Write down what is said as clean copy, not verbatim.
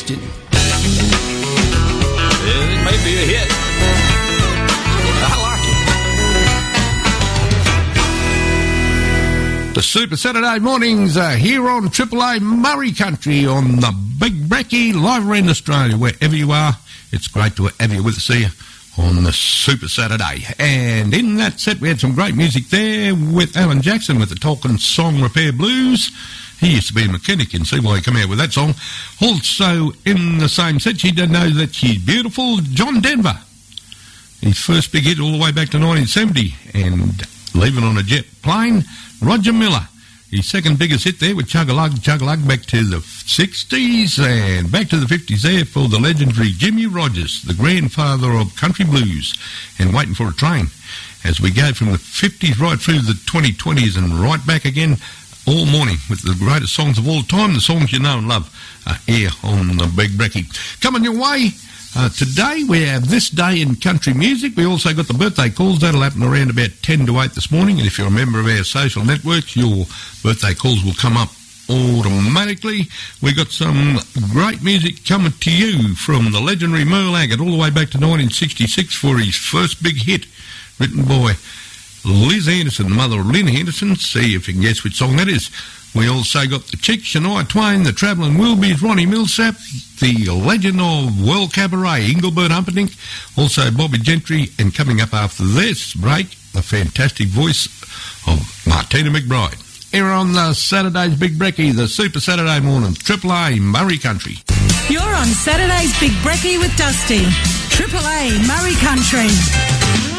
question. It may be a hit. I like it. The Super Saturday mornings are here on Triple A Murray Country on the Big Brekkie, live around Australia. Wherever you are, it's great to have you with us here on the Super Saturday. And in that set, we had some great music there with Alan Jackson with the Talking Song Repair Blues. He used to be a mechanic, and see why he came out with that song. Also, in the same set, She Don't Know That She's Beautiful, John Denver. His first big hit all the way back to 1970, and Leaving on a Jet Plane, Roger Miller. His second biggest hit there with Chug-a-Lug, Chug-a-Lug, back to the 60s and back to the 50s there for the legendary Jimmy Rogers, the grandfather of country blues, and Waiting for a Train. As we go from the 50s right through the 2020s and right back again all morning with the greatest songs of all time, the songs you know and love, here on the Big Brekkie. Coming your way, today we have This Day in Country Music. We also got the birthday calls. That'll happen around about 10 to 8 this morning, and if you're a member of our social networks, your birthday calls will come up automatically. We got some great music coming to you from the legendary Merle Haggard all the way back to 1966 for his first big hit, written by Liz Anderson, the mother of Lynn Henderson. See if you can guess which song that is. We also got the Chicks, Shania Twain, the Travelling Wilburys, Ronnie Millsap, the legend of World Cabaret, Engelbert Humperdinck, also Bobby Gentry, and coming up after this break, the fantastic voice of Martina McBride. Here on the Saturday's Big Brekkie, the Super Saturday morning, Triple A Murray Country. You're on Saturday's Big Brekkie with Dusty. Triple A Murray Country.